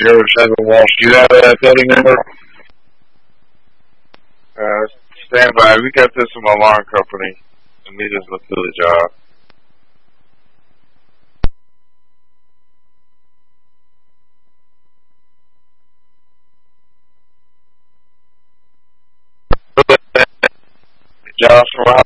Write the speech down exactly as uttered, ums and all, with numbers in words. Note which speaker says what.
Speaker 1: zero seven Walsh. Do you have that building number?
Speaker 2: Uh, stand by. We got this from alarm company. Let me just look through the job. Josh from